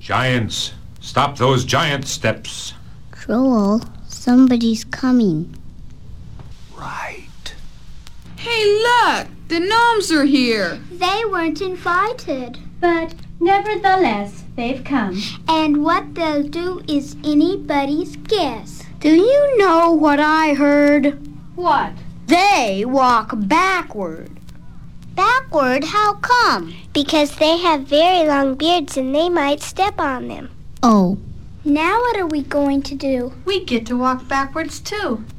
Giants, stop those giant steps. Joel, somebody's coming. Right. Hey, look! The gnomes are here. They weren't invited. But nevertheless, they've come. And what they'll do is anybody's guess. Do you know what I heard? What? They walk backward. Backward? How come? Because they have very long beards and they might step on them. Oh. Now what are we going to do? We get to walk backwards too.